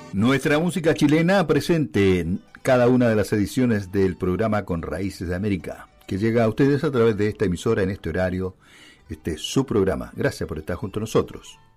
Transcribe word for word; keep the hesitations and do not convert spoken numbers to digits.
Nuestra música chilena presente en cada una de las ediciones del programa Con Raíces de América, que llega a ustedes a través de esta emisora en este horario, este es su programa. Gracias por estar junto a nosotros.